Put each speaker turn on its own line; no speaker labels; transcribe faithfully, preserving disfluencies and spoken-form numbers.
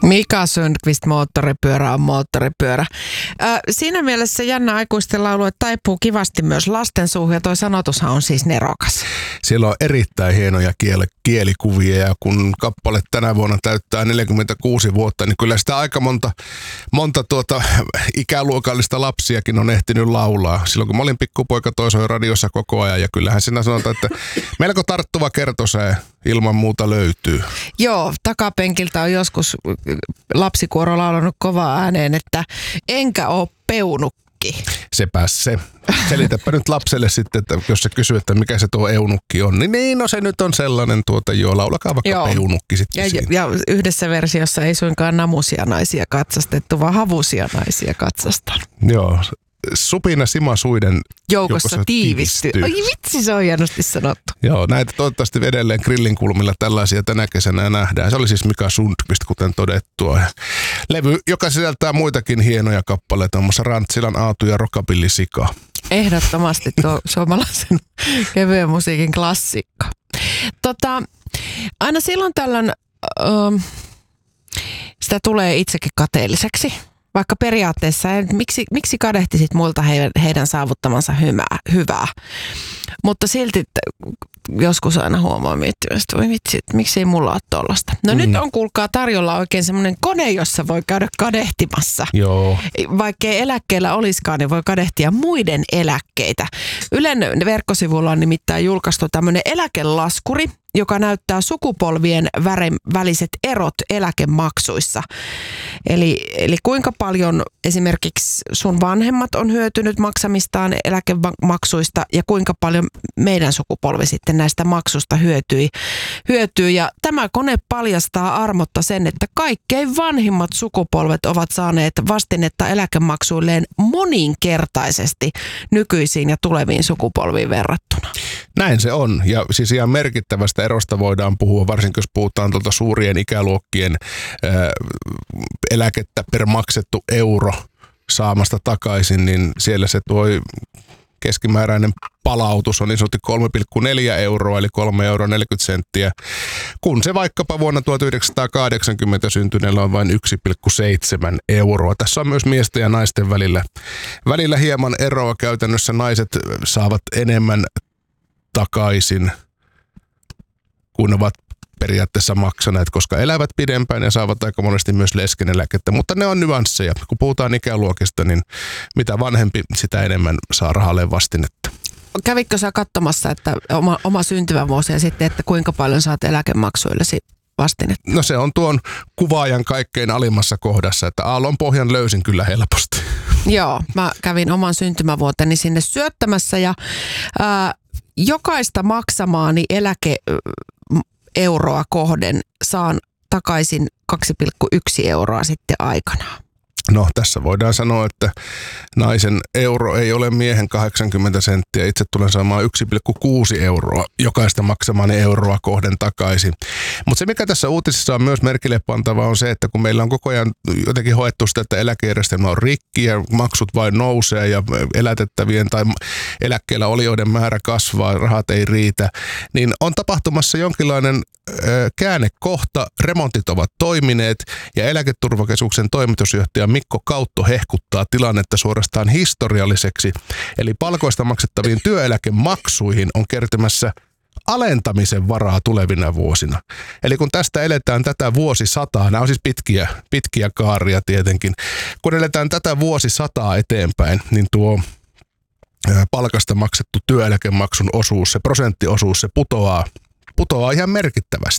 Mika Sundqvist, moottoripyörä on moottoripyörä. Äh, siinä mielessä jännä aikuisten laulu, että taipuu kivasti myös lasten suuhun, ja toi sanotushan on siis nerokas.
Siellä on erittäin hienoja kiel- kielikuvia, ja kun kappale tänä vuonna täyttää neljäkymmentäkuusi vuotta, niin kyllä sitä aika monta, monta tuota ikäluokallista lapsiakin on ehtinyt laulaa. Silloin kun mä olin pikkupoika, toi soi radiossa koko ajan, ja kyllähän siinä sanotaan, että melko tarttuva kertosää ilman muuta löytyy.
Joo, takapenkiltä on joskus lapsikuoro laulanut kovaa ääneen, että enkä oo peunukki.
Sepä se. Selitäpä nyt lapselle sitten, että jos se kysyy, että mikä se tuo eunukki on, niin niin, no se nyt on sellainen tuota, joo, laulakaa vaikka joo. Peunukki sitten
ja, ja yhdessä versiossa ei suinkaan namusia naisia katsastettu, vaan havusia naisia katsastanut.
Joo. Supina Sima Suiden
joukossa tiivistyy. Ai vitsi, se on hienosti sanottu.
Joo, näitä toivottavasti edelleen grillin kulmilla tällaisia tänä kesänä nähdään. Se oli siis Mika Sundqvist, kuten todettua. Levy, joka sisältää muitakin hienoja kappaleita, muun muassa Rantsilan Aatu ja Rockabilly Sika.
Ehdottomasti tuo suomalaisen kevyen musiikin klassikko. Tota, aina silloin tällöin ähm, sitä tulee itsekin kateelliseksi. Vaikka periaatteessa, miksi, miksi kadehtisit muilta heidän, heidän saavuttamansa hyvää, hyvää. Mutta silti joskus aina huomaa miettimästä, voi vitsi, miksi ei mulla ole tollasta. No mm. nyt on kuulkaa tarjolla oikein semmoinen kone, jossa voi käydä kadehtimassa.
Joo.
Vaikka ei eläkkeellä olisikaan, niin voi kadehtia muiden eläkkeitä. Ylen verkkosivulla on nimittäin julkaistu tämmöinen eläkelaskuri, joka näyttää sukupolvien väliset erot eläkemaksuissa. Eli, eli kuinka paljon esimerkiksi sun vanhemmat on hyötynyt maksamistaan eläkemaksuista ja kuinka paljon meidän sukupolvi sitten näistä maksusta hyötyi, hyötyy. Ja tämä kone paljastaa armotta sen, että kaikkein vanhimmat sukupolvet ovat saaneet vastinetta eläkemaksuilleen moninkertaisesti nykyisiin ja tuleviin sukupolviin verrattuna.
Näin se on, ja siis ihan merkittävästä erosta voidaan puhua, varsinkin jos puhutaan tuolta suurien ikäluokkien ää, eläkettä per maksettu euro saamasta takaisin, niin siellä se tuo keskimääräinen palautus on niin sanotusti kolme pilkku neljä euroa, eli kolme euroa neljäkymmentä senttiä, kun se vaikkapa vuonna tuhatyhdeksänsataakahdeksankymmentä syntyneellä on vain yksi pilkku seitsemän euroa. Tässä on myös miesten ja naisten välillä, välillä hieman eroa. Käytännössä naiset saavat enemmän takaisin, kun ovat periaatteessa maksaneet, koska elävät pidempään ja saavat aika monesti myös leskeneläkettä. Mutta ne on nyansseja. Kun puhutaan ikäluokista, niin mitä vanhempi, sitä enemmän saa rahalle vastinetta.
Kävitkö sä katsomassa, että oma, oma syntymävuosi ja sitten, että kuinka paljon saat eläkemaksuillesi vastinetta?
No se on tuon kuvaajan kaikkein alimmassa kohdassa, että aallon pohjan löysin kyllä helposti.
Joo, mä kävin oman syntymävuoteni sinne syöttämässä ja ää, jokaista maksamaani eläkeeuroa kohden saan takaisin kaksi pilkku yksi euroa sitten aikanaan.
No tässä voidaan sanoa, että naisen euro ei ole miehen kahdeksankymmentä senttiä. Itse tulen saamaan yksi pilkku kuusi euroa jokaista maksamani euroa kohden takaisin. Mutta se mikä tässä uutisissa on myös merkille pantava on se, että kun meillä on koko ajan jotenkin hoettu sitä, että eläkejärjestelmä on rikki ja maksut vain nousee ja elätettävien tai eläkkeellä olijoiden määrä kasvaa, rahat ei riitä, niin on tapahtumassa jonkinlainen käännekohta, remontit ovat toimineet ja Eläketurvakeskuksen toimitusjohtaja Mikko Kautto hehkuttaa tilannetta suorastaan historialliseksi. Eli palkoista maksettaviin työeläkemaksuihin on kertymässä alentamisen varaa tulevina vuosina. Eli kun tästä eletään tätä vuosisataa, nämä on siis pitkiä, pitkiä kaaria tietenkin, kun eletään tätä vuosisataa eteenpäin, niin tuo palkasta maksettu työeläkemaksun osuus, se prosenttiosuus, se putoaa, putoaa ihan merkittävästi.